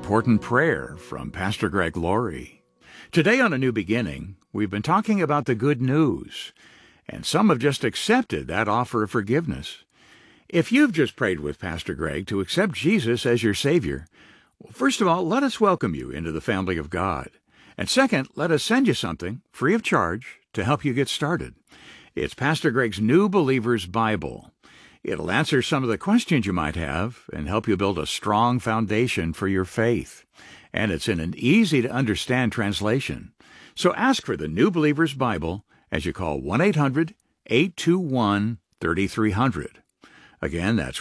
important prayer from Pastor Greg Laurie. Today on A New Beginning, we've been talking about the good news, and some have just accepted that offer of forgiveness. If you've just prayed with Pastor Greg to accept Jesus as your Savior, well, first of all, let us welcome you into the family of God. And second, let us send you something free of charge to help you get started. It's Pastor Greg's New Believer's Bible. It'll answer some of the questions you might have and help you build a strong foundation for your faith. And it's in an easy-to-understand translation. So ask for the New Believer's Bible as you call 1-800-821-3300. Again, that's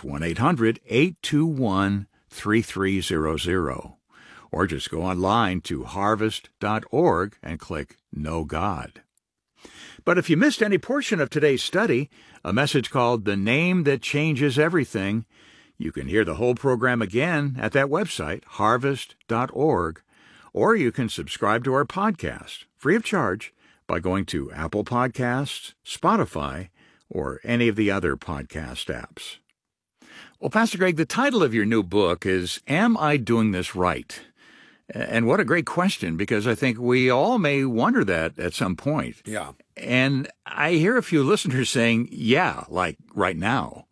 1-800-821-3300. Or just go online to harvest.org and click Know God. But if you missed any portion of today's study, a message called The Name That Changes Everything, you can hear the whole program again at that website, harvest.org, or you can subscribe to our podcast, free of charge, by going to Apple Podcasts, Spotify, or any of the other podcast apps. Well, Pastor Greg, the title of your new book is Am I Doing This Right? And what a great question, because I think we all may wonder that at some point. Yeah. And I hear a few listeners saying, yeah, like right now.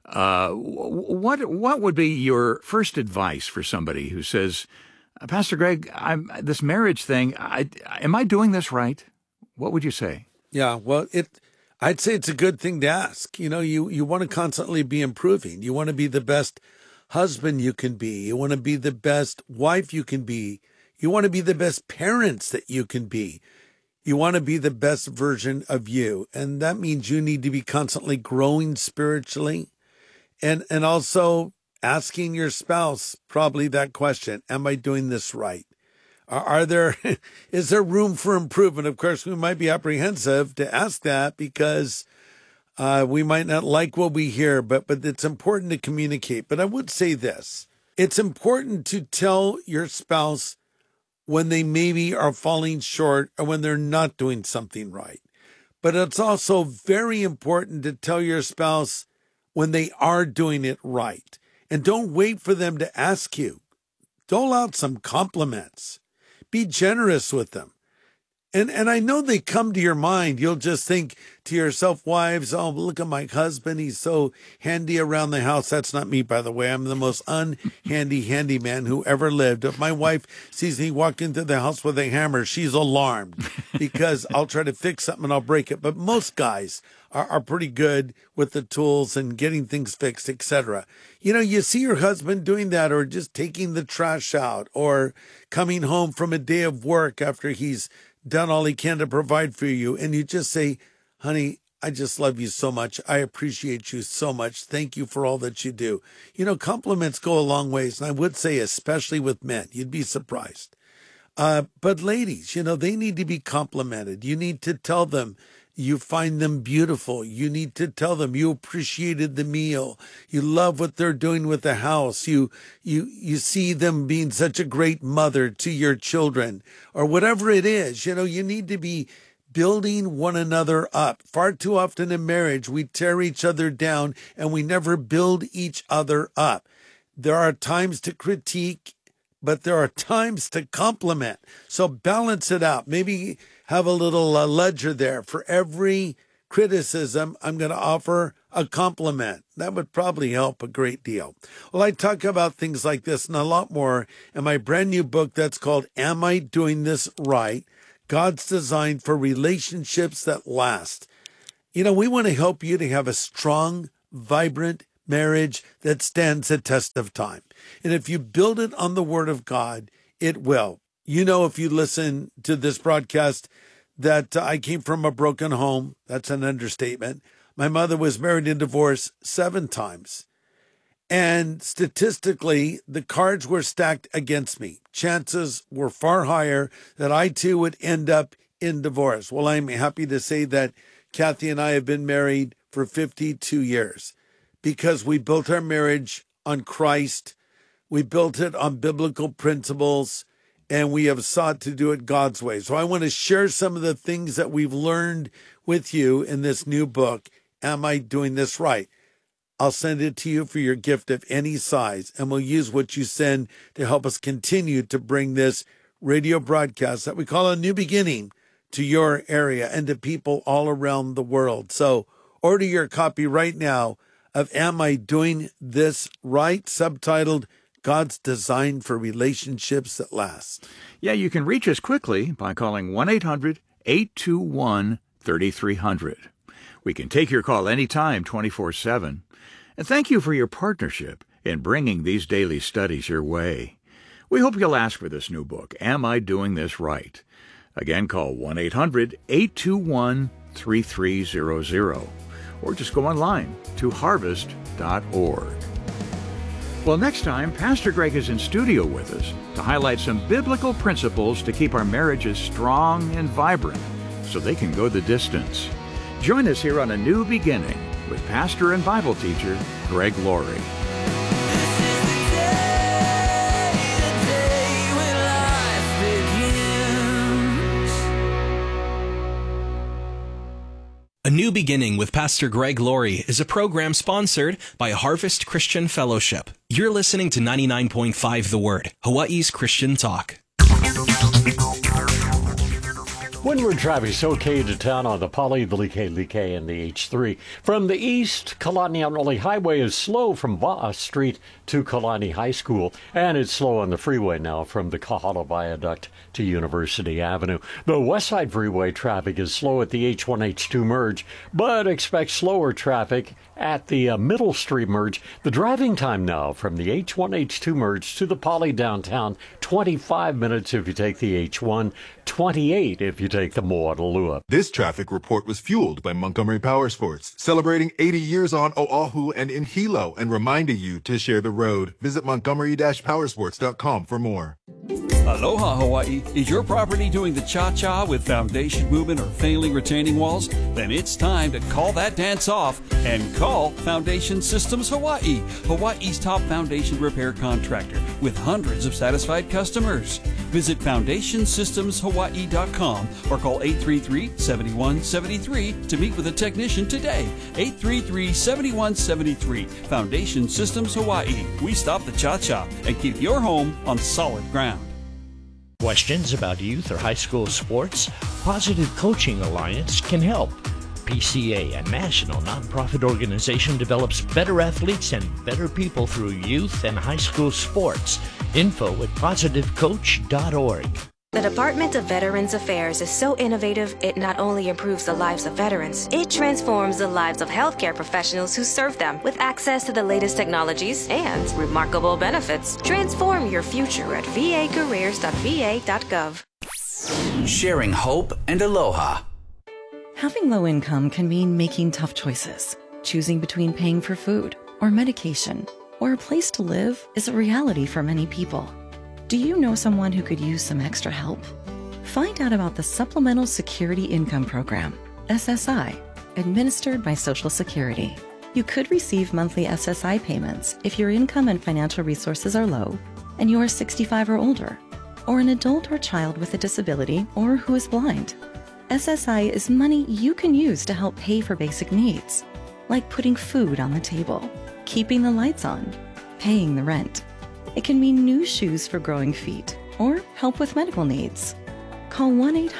What would be your first advice for somebody who says, Pastor Greg, this marriage thing, am I doing this right? What would you say? Yeah, well, I'd say it's a good thing to ask. You know, you want to constantly be improving. You want to be the best husband you can be. You want to be the best wife you can be. You want to be the best parents that you can be. You want to be the best version of you. And that means you need to be constantly growing spiritually and also asking your spouse probably that question, am I doing this right? Is there room for improvement? Of course, we might be apprehensive to ask that because we might not like what we hear, but it's important to communicate. But I would say this. It's important to tell your spouse when they maybe are falling short or when they're not doing something right. But it's also very important to tell your spouse when they are doing it right. And don't wait for them to ask you. Dole out some compliments. Be generous with them. And I know they come to your mind. You'll just think to yourself, wives, oh, look at my husband. He's so handy around the house. That's not me, by the way. I'm the most handy man who ever lived. If my wife sees me walk into the house with a hammer, she's alarmed because I'll try to fix something and I'll break it. But most guys are pretty good with the tools and getting things fixed, etc. You know, you see your husband doing that or just taking the trash out or coming home from a day of work after he's done all he can to provide for you. And you just say, honey, I just love you so much. I appreciate you so much. Thank you for all that you do. You know, compliments go a long ways. And I would say, especially with men, you'd be surprised. But ladies, you know, they need to be complimented. You need to tell them you find them beautiful. You need to tell them you appreciated the meal. You love what they're doing with the house. You see them being such a great mother to your children or whatever it is. You know, you need to be building one another up. Far too often in marriage, we tear each other down and we never build each other up. There are times to critique, but there are times to compliment. So balance it out. Maybe have a little ledger there. For every criticism, I'm going to offer a compliment. That would probably help a great deal. Well, I talk about things like this and a lot more in my brand new book that's called Am I Doing This Right? God's Design for Relationships That Last. You know, we want to help you to have a strong, vibrant marriage that stands the test of time. And if you build it on the Word of God, it will. You know, if you listen to this broadcast, that I came from a broken home. That's an understatement. My mother was married and divorced 7 times. And statistically, the cards were stacked against me. Chances were far higher that I too would end up in divorce. Well, I'm happy to say that Kathy and I have been married for 52 years because we built our marriage on Christ. We built it on biblical principles, and we have sought to do it God's way. So I want to share some of the things that we've learned with you in this new book, Am I Doing This Right? I'll send it to you for your gift of any size, and we'll use what you send to help us continue to bring this radio broadcast that we call A New Beginning to your area and to people all around the world. So order your copy right now of Am I Doing This Right? Subtitled God's Design for Relationships That Last. Yeah, you can reach us quickly by calling 1-800-821-3300. We can take your call anytime, 24/7. And thank you for your partnership in bringing these daily studies your way. We hope you'll ask for this new book, Am I Doing This Right? Again, call 1-800-821-3300, or just go online to harvest.org. Well, next time, Pastor Greg is in studio with us to highlight some biblical principles to keep our marriages strong and vibrant so they can go the distance. Join us here on A New Beginning with pastor and Bible teacher Greg Laurie. A New Beginning with Pastor Greg Laurie is a program sponsored by Harvest Christian Fellowship. You're listening to 99.5 The Word, Hawaii's Christian talk. Windward traffic is okay to town on the Pali, the Like, and the H3. From the east, Kalani'auli Highway is slow from Va'a Street to Kalani High School, and it's slow on the freeway now from the Kahala Viaduct to University Avenue. The West Side Freeway traffic is slow at the H1-H2 merge, but expect slower traffic at the Middle Street merge. The driving time now from the H1-H2 merge to the Pali downtown, 25 minutes if you take the H1, 28 if you take the Mo'olua. This traffic report was fueled by Montgomery Power Sports, celebrating 80 years on Oahu and in Hilo, and reminding you to share the road. Visit montgomery-powersports.com for more. Aloha Hawaii. Is your property doing the cha-cha with foundation movement or failing retaining walls? Then it's time to call that dance off and call Foundation Systems Hawaii, Hawaii's top foundation repair contractor with hundreds of satisfied customers. Visit FoundationSystemsHawaii.com or call 833-7173 to meet with a technician today. 833-7173. Foundation Systems Hawaii. We stop the cha-cha and keep your home on solid ground. Questions about youth or high school sports? Positive Coaching Alliance can help. PCA, a national nonprofit organization, develops better athletes and better people through youth and high school sports. Info at positivecoach.org. The Department of Veterans Affairs is so innovative, it not only improves the lives of veterans, it transforms the lives of healthcare professionals who serve them with access to the latest technologies and remarkable benefits. Transform your future at vacareers.va.gov. Sharing hope and aloha. Having low income can mean making tough choices. Choosing between paying for food or medication or a place to live is a reality for many people. Do you know someone who could use some extra help? Find out about the Supplemental Security Income Program, SSI, administered by Social Security. You could receive monthly SSI payments if your income and financial resources are low and you are 65 or older, or an adult or child with a disability or who is blind. SSI is money you can use to help pay for basic needs, like putting food on the table, keeping the lights on, paying the rent. It can mean new shoes for growing feet or help with medical needs. Call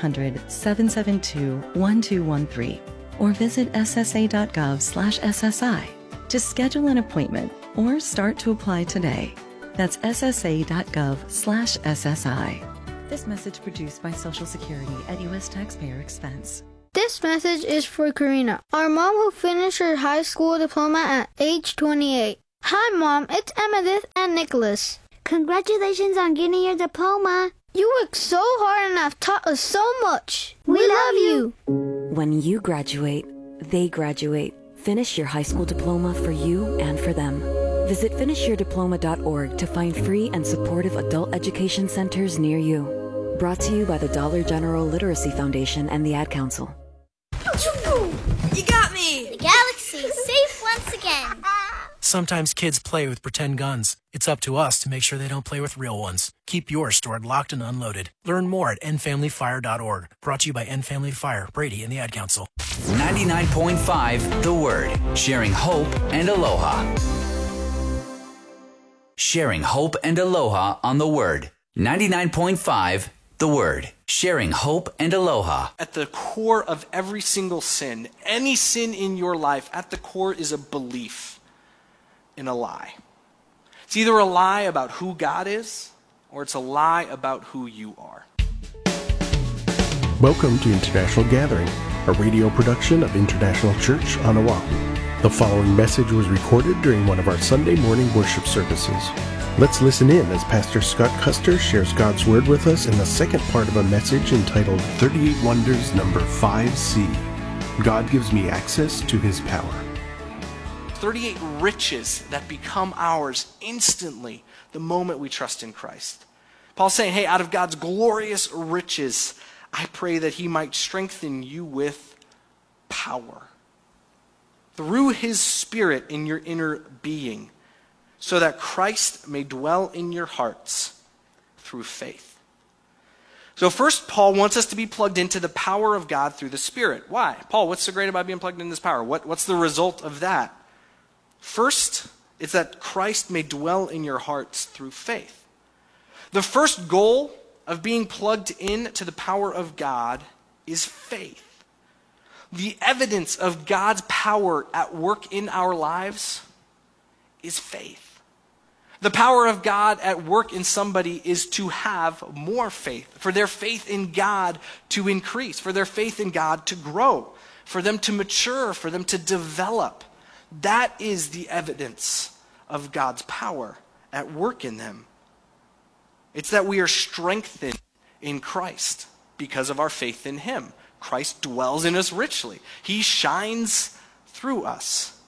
1-800-772-1213 or visit ssa.gov/SSI to schedule an appointment or start to apply today. That's ssa.gov/SSI. This message produced by Social Security at U.S. taxpayer expense. This message is for Karina, our mom who finished her high school diploma at age 28. Hi, Mom. It's Emmeline and Nicholas. Congratulations on getting your diploma. You worked so hard and have taught us so much. We love you. When you graduate, they graduate. Finish your high school diploma for you and for them. Visit finishyourdiploma.org to find free and supportive adult education centers near you. Brought to you by the Dollar General Literacy Foundation and the Ad Council. You got me! The galaxy is safe once again. Sometimes kids play with pretend guns. It's up to us to make sure they don't play with real ones. Keep yours stored locked and unloaded. Learn more at endfamilyfire.org. Brought to you by End Family Fire, Brady, and the Ad Council. 99.5 The Word. Sharing hope and aloha. Sharing hope and aloha on The Word. 99.5 The Word. Sharing hope and aloha. At the core of every single sin, any sin in your life, at the core is a belief in a lie. It's either a lie about who God is, or it's a lie about who you are. Welcome to International Gathering, a radio production of International Church on Oahu. The following message was recorded during one of our Sunday morning worship services. Let's listen in as Pastor Scott Custer shares God's Word with us in the second part of a message entitled 38 Wonders number 5C. God gives me access to His power. 38 riches that become ours instantly the moment we trust in Christ. Paul's saying, hey, out of God's glorious riches, I pray that He might strengthen you with power through His Spirit in your inner being, so that Christ may dwell in your hearts through faith. So first, Paul wants us to be plugged into the power of God through the Spirit. Why? Paul, what's so great about being plugged into this power? What's the result of that? First, it's that Christ may dwell in your hearts through faith. The first goal of being plugged in to the power of God is faith. The evidence of God's power at work in our lives is faith. The power of God at work in somebody is to have more faith, for their faith in God to increase, for their faith in God to grow, for them to mature, for them to develop. That is the evidence of God's power at work in them. It's that we are strengthened in Christ because of our faith in Him. Christ dwells in us richly. He shines through us.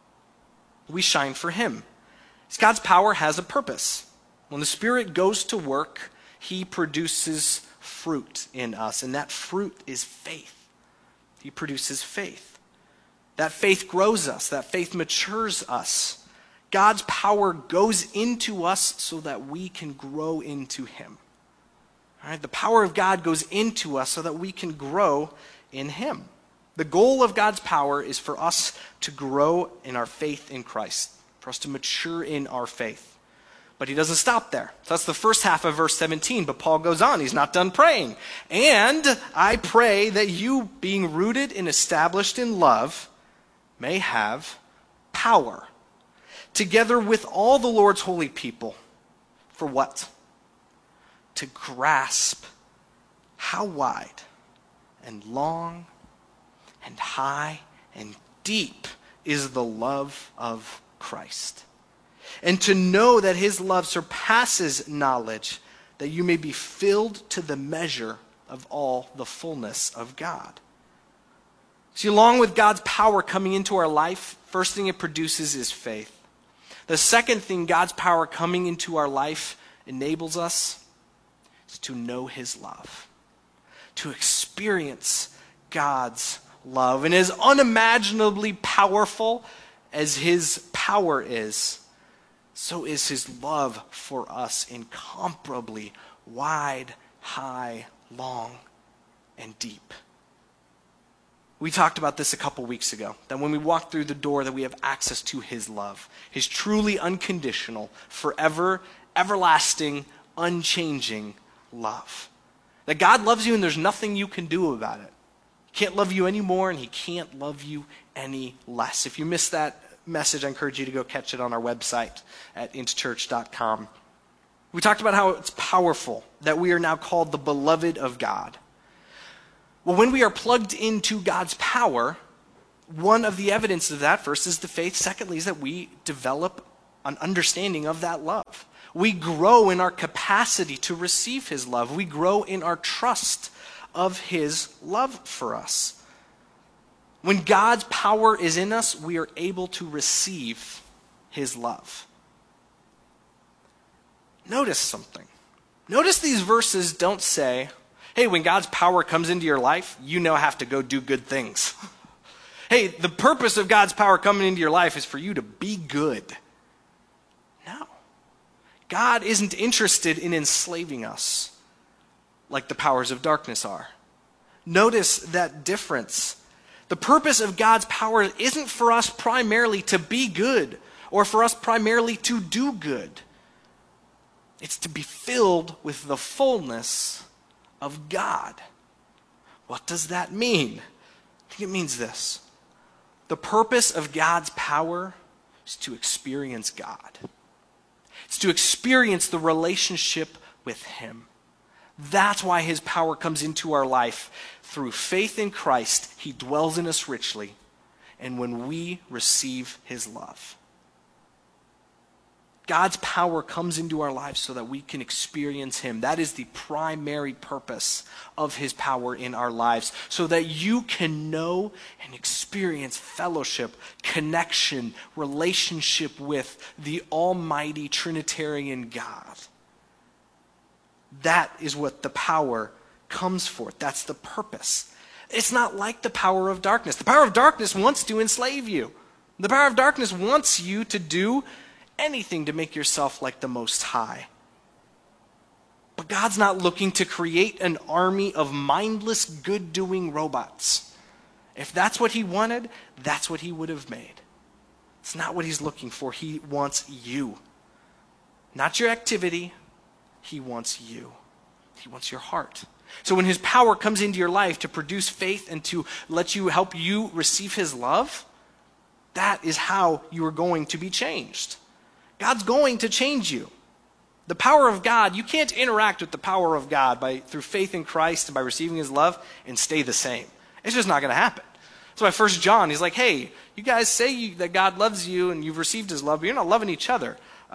We shine for Him. God's power has a purpose. When the Spirit goes to work, He produces fruit in us, and that fruit is faith. He produces faith. That faith grows us. That faith matures us. God's power goes into us so that we can grow into Him. All right? The power of God goes into us so that we can grow in Him. The goal of God's power is for us to grow in our faith in Christ, for us to mature in our faith. But He doesn't stop there. So that's the first half of verse 17, but Paul goes on. He's not done praying. And I pray that you, being rooted and established in love, may have power, together with all the Lord's holy people. For what? To grasp how wide and long and high and deep is the love of Christ. And to know that His love surpasses knowledge, that you may be filled to the measure of all the fullness of God. See, along with God's power coming into our life, first thing it produces is faith. The second thing God's power coming into our life enables us is to know His love, to experience God's love. And as unimaginably powerful as His power is, so is His love for us incomparably wide, high, long, and deep. We talked about this a couple weeks ago, that when we walk through the door that we have access to His love, His truly unconditional, forever, everlasting, unchanging love. That God loves you and there's nothing you can do about it. He can't love you any more and He can't love you any less. If you missed that message, I encourage you to go catch it on our website at intchurch.com. We talked about how it's powerful that we are now called the beloved of God. Well, when we are plugged into God's power, one of the evidence of that, first, is the faith. Secondly, is that we develop an understanding of that love. We grow in our capacity to receive His love. We grow in our trust of His love for us. When God's power is in us, we are able to receive His love. Notice something. Notice these verses don't say, hey, when God's power comes into your life, you now have to go do good things. Hey, the purpose of God's power coming into your life is for you to be good. No. God isn't interested in enslaving us like the powers of darkness are. Notice that difference. The purpose of God's power isn't for us primarily to be good or for us primarily to do good. It's to be filled with the fullness of God. What does that mean? I think it means this. The purpose of God's power is to experience God. It's to experience the relationship with him. That's why his power comes into our life. Through faith in Christ, he dwells in us richly, and when we receive his love. God's power comes into our lives so that we can experience him. That is the primary purpose of his power in our lives, so that you can know and experience fellowship, connection, relationship with the almighty Trinitarian God. That is what the power comes for. That's the purpose. It's not like the power of darkness. The power of darkness wants to enslave you. The power of darkness wants you to do anything to make yourself like the Most High. But God's not looking to create an army of mindless, good-doing robots. If that's what he wanted, that's what he would have made. It's not what he's looking for. He wants you. Not your activity. He wants you. He wants your heart. So when his power comes into your life to produce faith and to help you receive his love, that is how you are going to be changed. God's going to change you. The power of God, you can't interact with the power of God through faith in Christ and by receiving his love and stay the same. It's just not going to happen. That's why 1 John, he's like, hey, you guys say that God loves you and you've received his love, but you're not loving each other.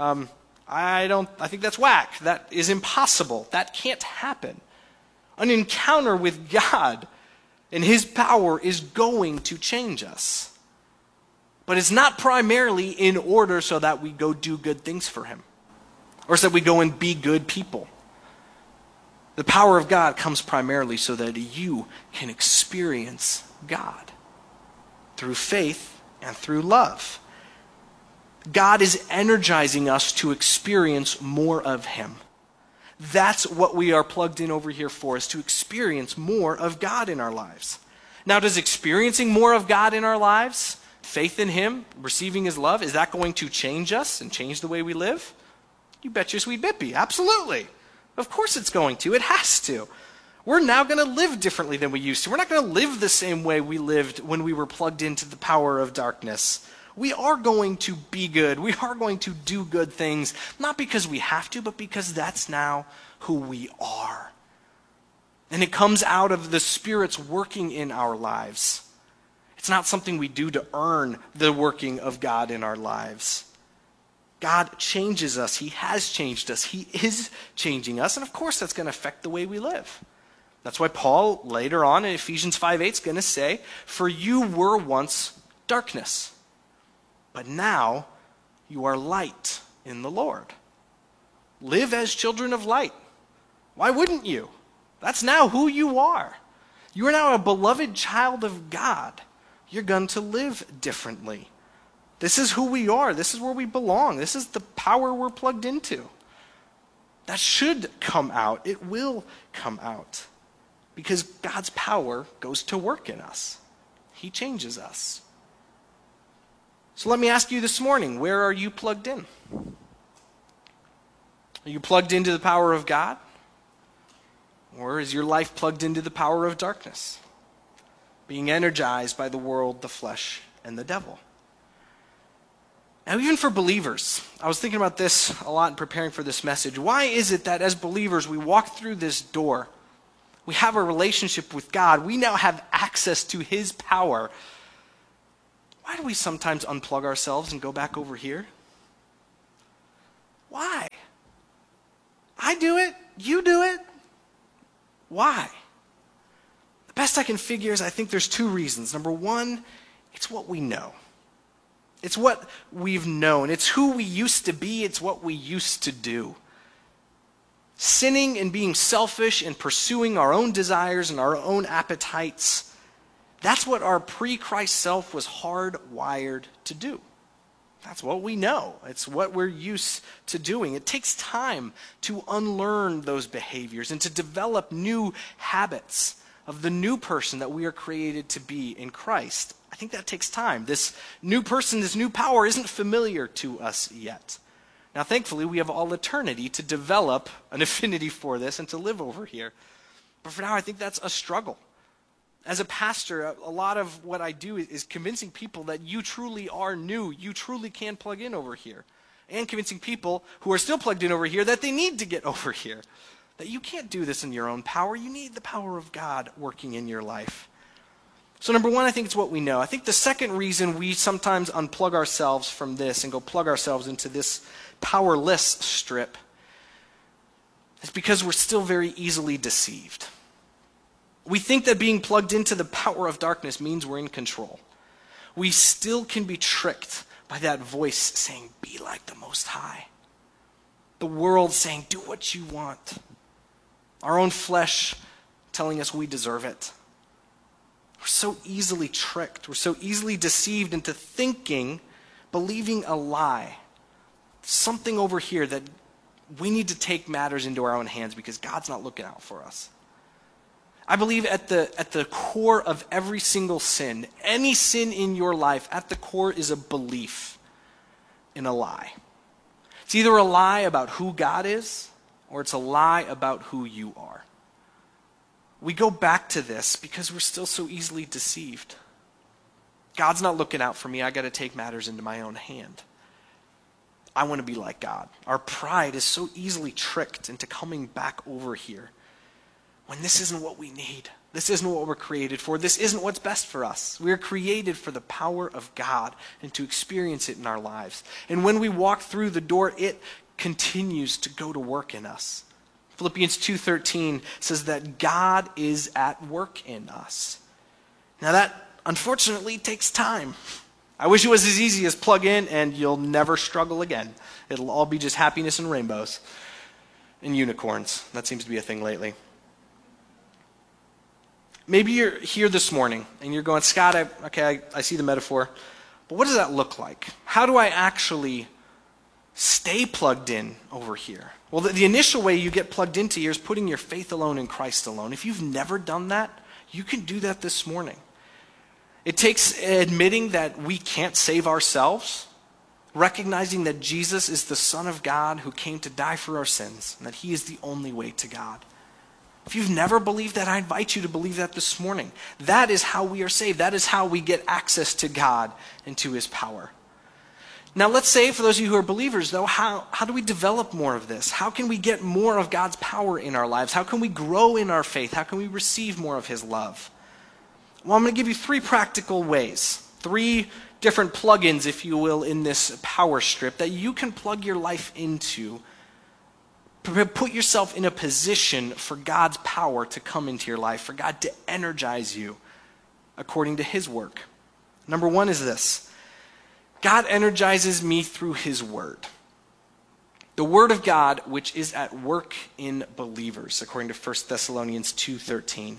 I think that's whack. That is impossible. That can't happen. An encounter with God and his power is going to change us. But it's not primarily in order so that we go do good things for him, or so that we go and be good people. The power of God comes primarily so that you can experience God through faith and through love. God is energizing us to experience more of him. That's what we are plugged in over here for, is to experience more of God in our lives. Now, does experiencing more of God in our lives, faith in him, receiving his love, is that going to change us and change the way we live? You bet your sweet bippy. Absolutely. Of course it's going to. It has to. We're now going to live differently than we used to. We're not going to live the same way we lived when we were plugged into the power of darkness. We are going to be good. We are going to do good things, not because we have to, but because that's now who we are. And it comes out of the Spirit's working in our lives. It's not something we do to earn the working of God in our lives. God changes us. He has changed us. He is changing us. And of course, that's going to affect the way we live. That's why Paul, later on in Ephesians 5:8, is going to say, "For you were once darkness, but now you are light in the Lord." Live as children of light. Why wouldn't you? That's now who you are. You are now a beloved child of God. You're going to live differently. This is who we are. This is where we belong. This is the power we're plugged into. That should come out. It will come out. Because God's power goes to work in us. He changes us. So let me ask you this morning, where are you plugged in? Are you plugged into the power of God? Or is your life plugged into the power of darkness? Being energized by the world, the flesh, and the devil. Now, even for believers, I was thinking about this a lot in preparing for this message. Why is it that as believers, we walk through this door, we have a relationship with God, we now have access to his power? Why do we sometimes unplug ourselves and go back over here? Why? I do it. You do it. Why? The best I can figure is I think there's two reasons. Number one, it's what we know. It's what we've known. It's who we used to be. It's what we used to do. Sinning and being selfish and pursuing our own desires and our own appetites, that's what our pre-Christ self was hardwired to do. That's what we know. It's what we're used to doing. It takes time to unlearn those behaviors and to develop new habits of the new person that we are created to be in Christ. I think that takes time. This new person, this new power isn't familiar to us yet. Now, thankfully, we have all eternity to develop an affinity for this and to live over here. But for now, I think that's a struggle. As a pastor, a lot of what I do is convincing people that you truly are new. You truly can plug in over here. And convincing people who are still plugged in over here that they need to get over here. That you can't do this in your own power. You need the power of God working in your life. So number one, I think it's what we know. I think the second reason we sometimes unplug ourselves from this and go plug ourselves into this powerless strip is because we're still very easily deceived. We think that being plugged into the power of darkness means we're in control. We still can be tricked by that voice saying, be like the Most High. The world saying, do what you want. Our own flesh telling us we deserve it. We're so easily tricked. We're so easily deceived into thinking, believing a lie. Something over here that we need to take matters into our own hands because God's not looking out for us. I believe at the core of every single sin, any sin in your life, at the core is a belief in a lie. It's either a lie about who God is, or it's a lie about who you are. We go back to this because we're still so easily deceived. God's not looking out for me. I got to take matters into my own hand. I want to be like God. Our pride is so easily tricked into coming back over here when this isn't what we need. This isn't what we're created for. This isn't what's best for us. We're created for the power of God and to experience it in our lives. And when we walk through the door, it continues to go to work in us. Philippians 2:13 says that God is at work in us. Now that, unfortunately, takes time. I wish it was as easy as plug in and you'll never struggle again. It'll all be just happiness and rainbows and unicorns. That seems to be a thing lately. Maybe you're here this morning and you're going, Scott, I see the metaphor, but what does that look like? How do I actually stay plugged in over here? Well, the initial way you get plugged into here is putting your faith alone in Christ alone. If you've never done that, you can do that this morning. It takes admitting that we can't save ourselves, recognizing that Jesus is the Son of God who came to die for our sins, and that he is the only way to God. If you've never believed that, I invite you to believe that this morning. That is how we are saved. That is how we get access to God and to his power. Now let's say, for those of you who are believers though, how do we develop more of this? How can we get more of God's power in our lives? How can we grow in our faith? How can we receive more of his love? Well, I'm going to give you 3 practical ways, 3 different plugins, if you will, in this power strip that you can plug your life into. Put yourself in a position for God's power to come into your life, for God to energize you according to his work. Number 1 is this. God energizes me through his word. The word of God, which is at work in believers, according to 1 Thessalonians 2:13.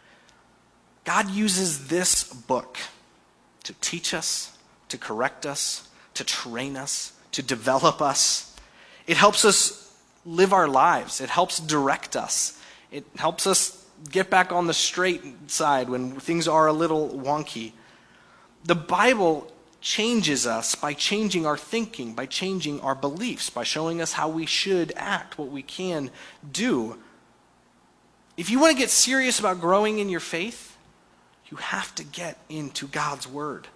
God uses this book to teach us, to correct us, to train us, to develop us. It helps us live our lives. It helps direct us. It helps us get back on the straight side when things are a little wonky. The Bible changes us by changing our thinking, by changing our beliefs, by showing us how we should act, what we can do. If you want to get serious about growing in your faith, you have to get into God's word.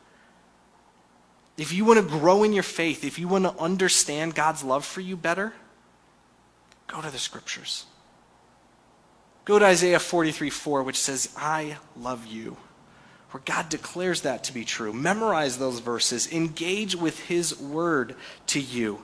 If you want to grow in your faith, if you want to understand God's love for you better, go to the scriptures. Go to Isaiah 43:4, which says, I love you, where God declares that to be true. Memorize those verses. Engage with his word to you.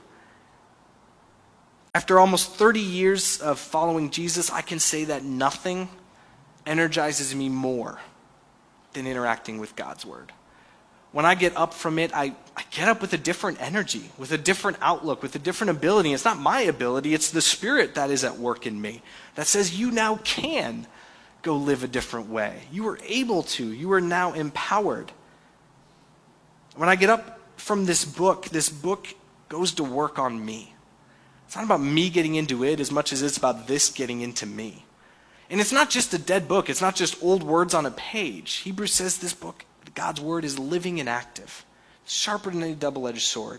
After almost 30 years of following Jesus, I can say that nothing energizes me more than interacting with God's word. When I get up from it, I get up with a different energy, with a different outlook, with a different ability. It's not my ability, it's the Spirit that is at work in me that says you now can go live a different way. You are able to. You are now empowered. When I get up from this book goes to work on me. It's not about me getting into it as much as it's about this getting into me. And it's not just a dead book. It's not just old words on a page. Hebrews says this book, God's word, is living and active, sharper than any double-edged sword.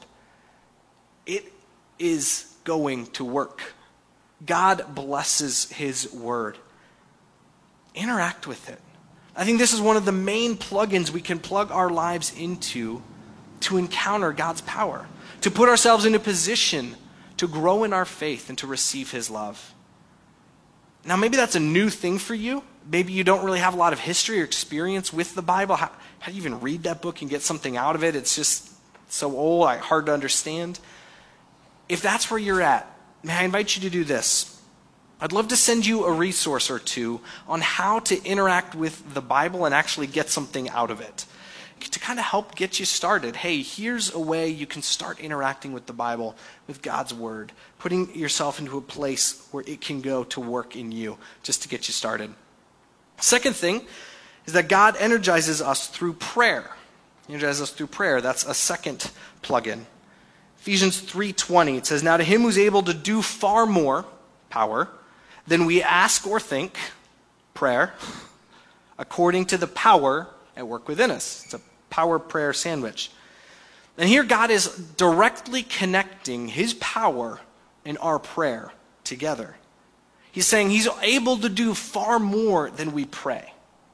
It is going to work. God blesses his word. Interact with it. I think this is one of the main plugins we can plug our lives into to encounter God's power, to put ourselves in a position to grow in our faith and to receive his love. Now, maybe that's a new thing for you. Maybe you don't really have a lot of history or experience with the Bible. How do you even read that book and get something out of it? It's just so old, hard to understand. If that's where you're at, may I invite you to do this. I'd love to send you a resource or two on how to interact with the Bible and actually get something out of it, to kind of help get you started. Hey, here's a way you can start interacting with the Bible, with God's word, putting yourself into a place where it can go to work in you, just to get you started. Second thing is that God energizes us through prayer. He energizes us through prayer. That's a second plug-in. Ephesians 3:20, it says, "Now to him who's able to do far more," power, "than we ask or think," prayer, "according to the power at work within us." It's a power prayer sandwich. And here God is directly connecting his power and our prayer together. He's saying he's able to do far more than we pray.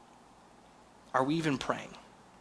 Are we even praying?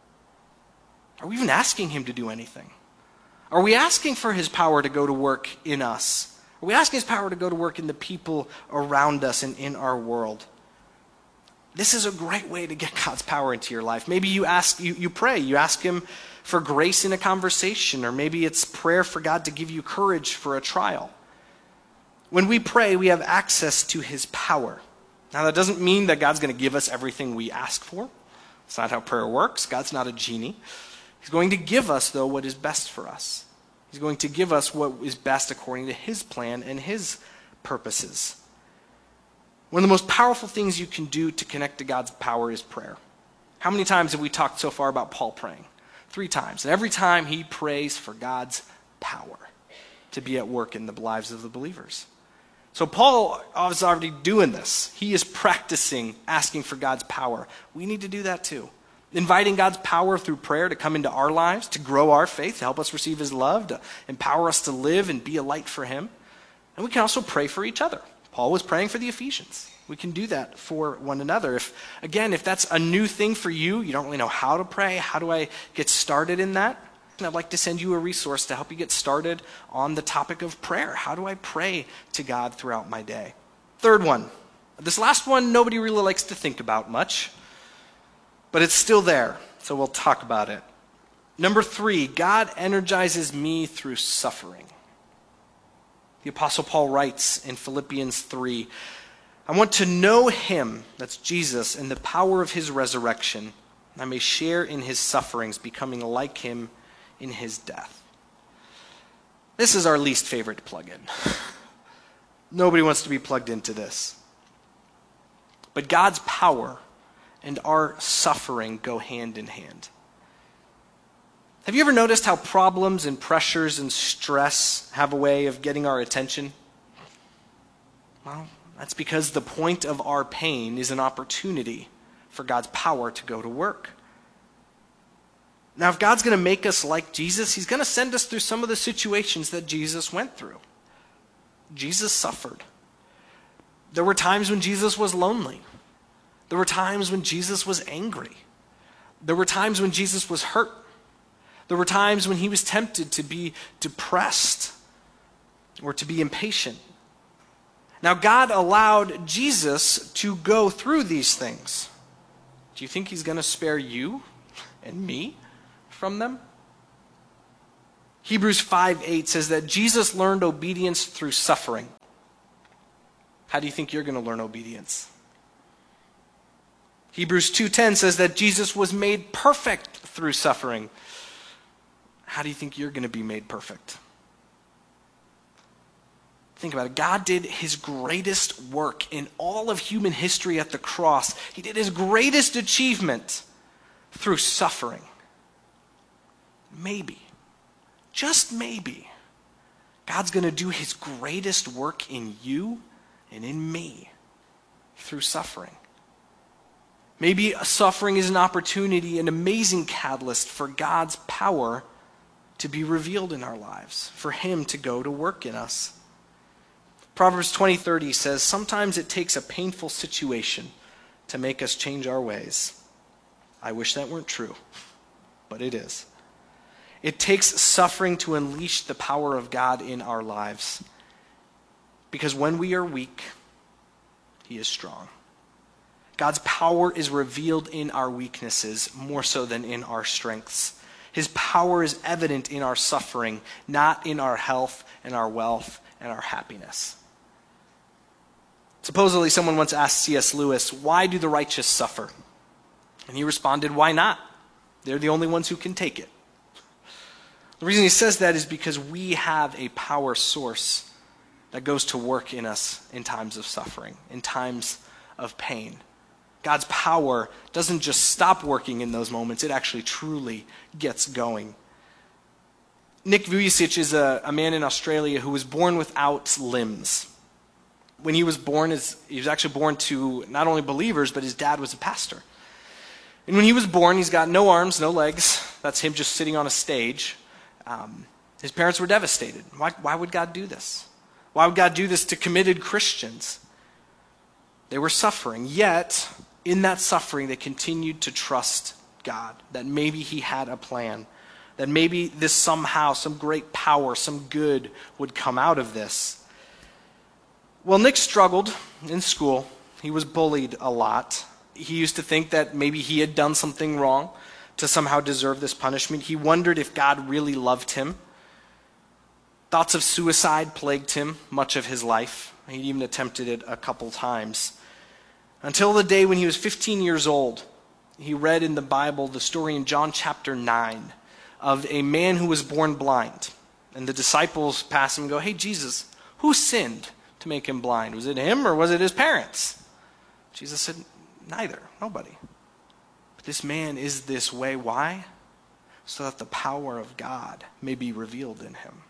Are we even asking him to do anything? Are we asking for his power to go to work in us? Are we asking his power to go to work in the people around us and in our world? This is a great way to get God's power into your life. Maybe you pray, you ask him for grace in a conversation, or maybe it's prayer for God to give you courage for a trial. When we pray, we have access to his power. Now, that doesn't mean that God's going to give us everything we ask for. It's not how prayer works. God's not a genie. He's going to give us, though, what is best for us. He's going to give us what is best according to his plan and his purposes. One of the most powerful things you can do to connect to God's power is prayer. How many times have we talked so far about Paul praying? 3 times. And every time he prays for God's power to be at work in the lives of the believers. So Paul is already doing this. He is practicing asking for God's power. We need to do that too. Inviting God's power through prayer to come into our lives, to grow our faith, to help us receive his love, to empower us to live and be a light for him. And we can also pray for each other. Paul was praying for the Ephesians. We can do that for one another. If that's a new thing for you, you don't really know how to pray, how do I get started in that? And I'd like to send you a resource to help you get started on the topic of prayer. How do I pray to God throughout my day? Third one. This last one, nobody really likes to think about much, but it's still there, so we'll talk about it. Number 3, God energizes me through suffering. The Apostle Paul writes in Philippians 3, "I want to know him," that's Jesus, "and the power of his resurrection. I may share in his sufferings, becoming like him in his death." This is our least favorite plug-in. Nobody wants to be plugged into this. But God's power and our suffering go hand in hand. Have you ever noticed how problems and pressures and stress have a way of getting our attention? Well, that's because the point of our pain is an opportunity for God's power to go to work. Now, if God's going to make us like Jesus, he's going to send us through some of the situations that Jesus went through. Jesus suffered. There were times when Jesus was lonely. There were times when Jesus was angry. There were times when Jesus was hurt. There were times when he was tempted to be depressed or to be impatient. Now, God allowed Jesus to go through these things. Do you think he's going to spare you and me from them? Hebrews 5:8 says that Jesus learned obedience through suffering. How do you think you're going to learn obedience? Hebrews 2:10 says that Jesus was made perfect through suffering. How do you think you're going to be made perfect? Think about it. God did his greatest work in all of human history at the cross. He did his greatest achievement through suffering. Maybe just maybe, God's going to do his greatest work in you and in me through suffering. Maybe suffering is an opportunity, an amazing catalyst for God's power to be revealed in our lives, for him to go to work in us. Proverbs 20:30 says, sometimes it takes a painful situation to make us change our ways. I wish that weren't true, but it is. It takes suffering to unleash the power of God in our lives. Because when we are weak, he is strong. God's power is revealed in our weaknesses more so than in our strengths. His power is evident in our suffering, not in our health and our wealth and our happiness. Supposedly, someone once asked C.S. Lewis, why do the righteous suffer? And he responded, why not? They're the only ones who can take it. The reason he says that is because we have a power source that goes to work in us in times of suffering, in times of pain. God's power doesn't just stop working in those moments, it actually truly gets going. Nick Vujicic is a man in Australia who was born without limbs. When he was born, he was actually born to not only believers, but his dad was a pastor. And when he was born, he's got no arms, no legs. That's him just sitting on a stage. His parents were devastated. Why would God do this? Why would God do this to committed Christians? They were suffering, yet in that suffering they continued to trust God, that maybe he had a plan, that maybe this somehow, some great power, some good would come out of this. Well, Nick struggled in school. He was bullied a lot. He used to think that maybe he had done something wrong to somehow deserve this punishment. He wondered if God really loved him. Thoughts of suicide plagued him much of his life. He even attempted it a couple times. Until the day when he was 15 years old, he read in the Bible the story in John chapter 9 of a man who was born blind. And the disciples pass him and go, hey, Jesus, who sinned to make him blind? Was it him or was it his parents? Jesus said, neither, nobody. But this man is this way. Why? So that the power of God may be revealed in him.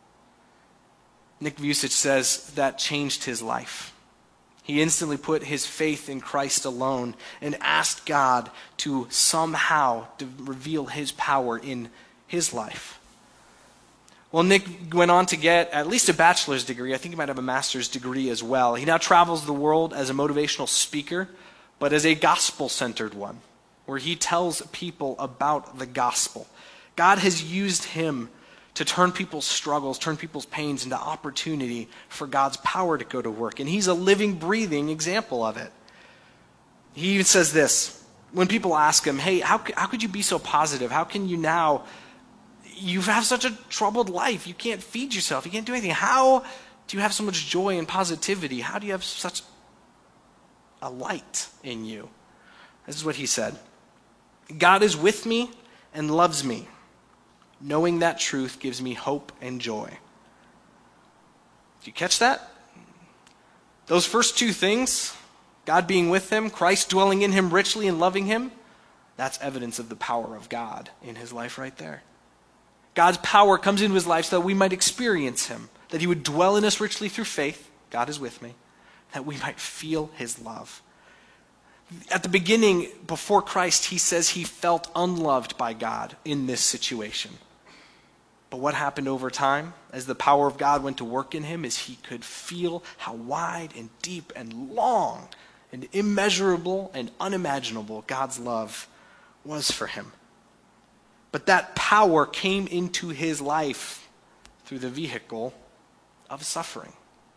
Nick Vujicic says that changed his life. He instantly put his faith in Christ alone and asked God to somehow reveal his power in his life. Well, Nick went on to get at least a bachelor's degree. I think he might have a master's degree as well. He now travels the world as a motivational speaker, but as a gospel-centered one, where he tells people about the gospel. God has used him to turn people's struggles, turn people's pains into opportunity for God's power to go to work. And he's a living, breathing example of it. He even says this, when people ask him, hey, how could you be so positive? How can you now, you have such a troubled life. You can't feed yourself. You can't do anything. How do you have so much joy and positivity? How do you have such a light in you? This is what he said. God is with me and loves me. Knowing that truth gives me hope and joy. Do you catch that? Those first two things, God being with him, Christ dwelling in him richly and loving him, that's evidence of the power of God in his life right there. God's power comes into his life so that we might experience him, that he would dwell in us richly through faith. God is with me. That we might feel his love. At the beginning, before Christ, he says he felt unloved by God in this situation. But what happened over time, as the power of God went to work in him, is he could feel how wide and deep and long and immeasurable and unimaginable God's love was for him. But that power came into his life through the vehicle of suffering.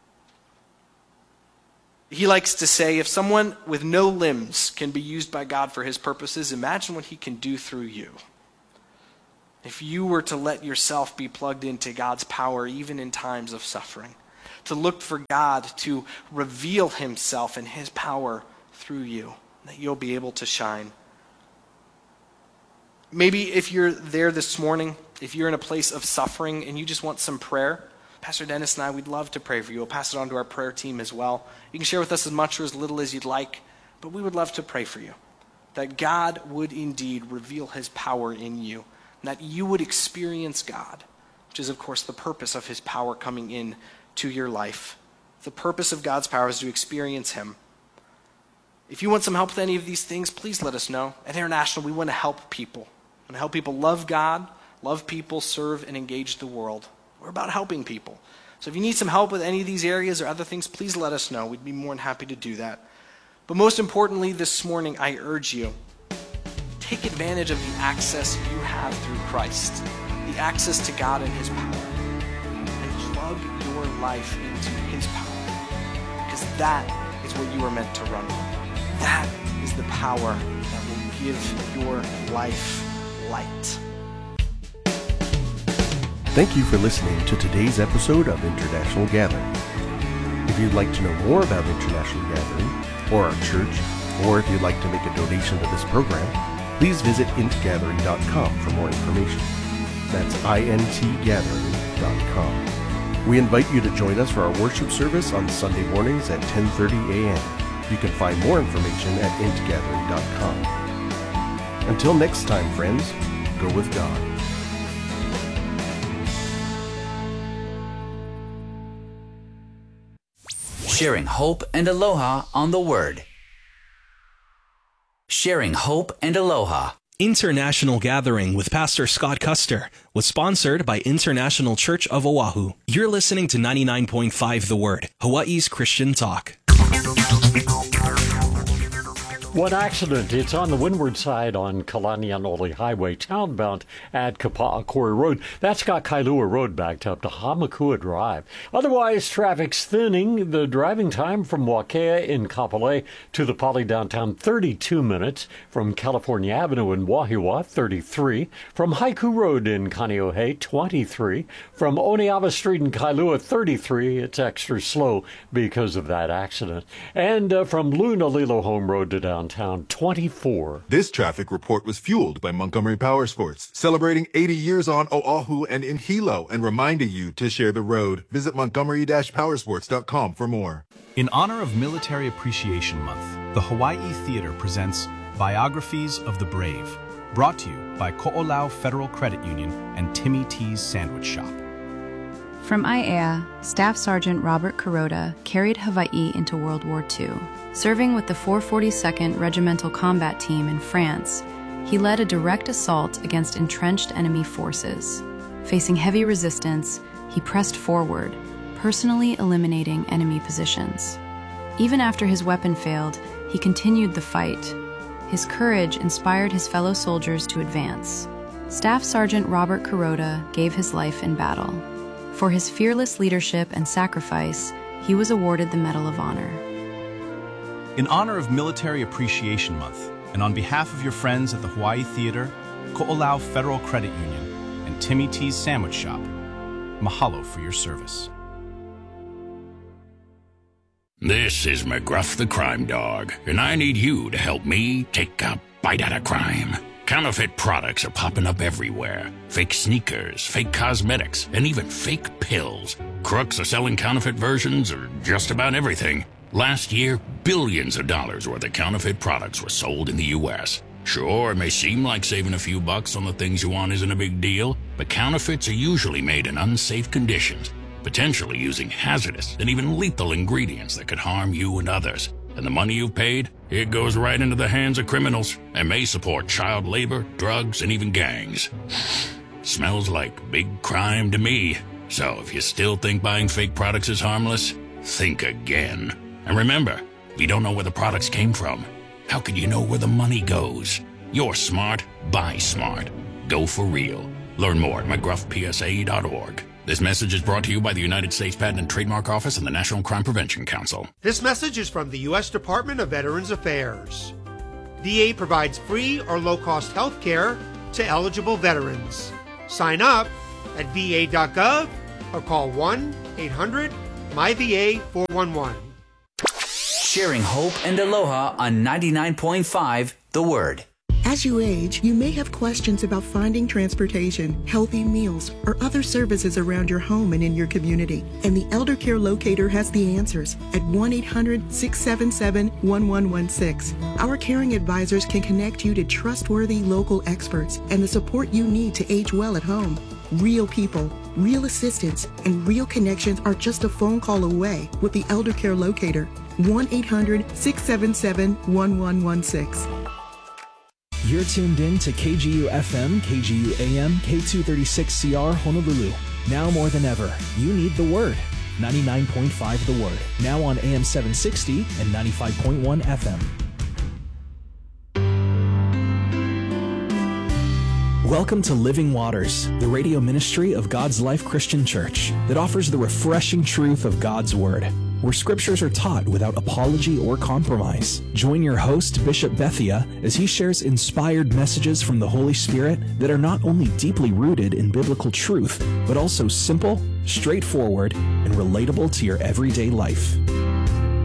He likes to say, if someone with no limbs can be used by God for his purposes, imagine what he can do through you. If you were to let yourself be plugged into God's power even in times of suffering, to look for God to reveal himself and his power through you, that you'll be able to shine. Maybe if you're there this morning, if you're in a place of suffering and you just want some prayer, Pastor Dennis and I, we'd love to pray for you. We'll pass it on to our prayer team as well. You can share with us as much or as little as you'd like, but we would love to pray for you, that God would indeed reveal his power in you, and that you would experience God which is, of course, the purpose of his power coming in to your life. The purpose of God's power is to experience him. If you want some help with any of these things, please let us know. At International, we want to help people. We want to help people love God, love people, serve, and engage the world. We're about helping people. So if you need some help with any of these areas or other things, please let us know. We'd be more than happy to do that. But most importantly, this morning, I urge you, take advantage of the access you have through Christ, the access to God and his power, and plug your life into his power. Because that is what you are meant to run with. That is the power that will give your life light. Thank you for listening to today's episode of International Gathering. If you'd like to know more about International Gathering, or our church, or if you'd like to make a donation to this program, please visit intgathering.com for more information. That's intgathering.com. We invite you to join us for our worship service on Sunday mornings at 10:30 a.m. You can find more information at intgathering.com. Until next time, friends, go with God. Sharing hope and aloha on the Word. Sharing hope and aloha. International Gathering with Pastor Scott Custer was sponsored by International Church of Oahu. You're listening to 99.5 The Word, Hawaii's Christian talk. One accident. It's on the windward side on Kalanianoli Highway, townbound at Kapa'akori Road. That's got Kailua Road backed up to Hamakua Drive. Otherwise, traffic's thinning. The driving time from Wakea in Kapolei to the Poly downtown, 32 minutes. From California Avenue in Wahiawa, 33. From Haiku Road in Kaneohe, 23. From Oneava Street in Kailua, 33. It's extra slow because of that accident. And from Lunalilo Home Road to downtown, 24. This traffic report was fueled by Montgomery Power Sports, celebrating 80 years on Oahu and in Hilo, and reminding you to share the road. Visit montgomery-powersports.com for more. In honor of Military Appreciation Month, the Hawaii Theater presents Biographies of the Brave, brought to you by Ko'olau Federal Credit Union and Timmy T's Sandwich Shop. From IAEA, Staff Sergeant Robert Kuroda carried Hawaii into World War II. Serving with the 442nd Regimental Combat Team in France, he led a direct assault against entrenched enemy forces. Facing heavy resistance, he pressed forward, personally eliminating enemy positions. Even after his weapon failed, he continued the fight. His courage inspired his fellow soldiers to advance. Staff Sergeant Robert Kuroda gave his life in battle. For his fearless leadership and sacrifice, he was awarded the Medal of Honor. In honor of Military Appreciation Month, and on behalf of your friends at the Hawaii Theater, Ko'olau Federal Credit Union, and Timmy T's Sandwich Shop, mahalo for your service. This is McGruff the Crime Dog, and I need you to help me take a bite out of crime. Counterfeit products are popping up everywhere. Fake sneakers, fake cosmetics, and even fake pills. Crooks are selling counterfeit versions of just about everything. Last year, billions of dollars worth of counterfeit products were sold in the U.S. Sure, it may seem like saving a few bucks on the things you want isn't a big deal, but counterfeits are usually made in unsafe conditions, potentially using hazardous and even lethal ingredients that could harm you and others. And the money you've paid, it goes right into the hands of criminals and may support child labor, drugs, and even gangs. Smells like big crime to me. So if you still think buying fake products is harmless, think again. And remember, if you don't know where the products came from, how could you know where the money goes? You're smart, buy smart. Go for real. Learn more at mcgruffpsa.org. This message is brought to you by the United States Patent and Trademark Office and the National Crime Prevention Council. This message is from the U.S. Department of Veterans Affairs. VA provides free or low-cost health care to eligible veterans. Sign up at va.gov or call 1-800-MyVA411. Sharing hope and aloha on 99.5 The Word. As you age, you may have questions about finding transportation, healthy meals, or other services around your home and in your community. And the Elder Care Locator has the answers at 1-800-677-1116. Our caring advisors can connect you to trustworthy local experts and the support you need to age well at home. Real people, real assistance, and real connections are just a phone call away with the Elder Care Locator. 1-800-677-1116. You're tuned in to KGU FM, KGU AM, K236CR Honolulu. Now more than ever, you need the Word. 99.5 The Word. Now on AM 760 and 95.1 FM. Welcome to Living Waters, the radio ministry of God's Life Christian Church that offers the refreshing truth of God's Word, where scriptures are taught without apology or compromise. Join your host, Bishop Bethia, as he shares inspired messages from the Holy Spirit that are not only deeply rooted in biblical truth, but also simple, straightforward, and relatable to your everyday life.